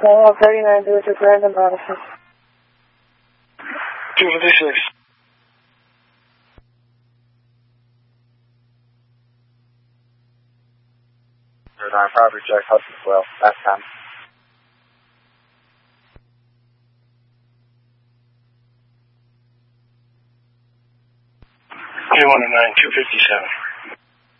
39, do it to Brandon Madison. 256. Probably Jack Hudson as well. That's time. 319, 257.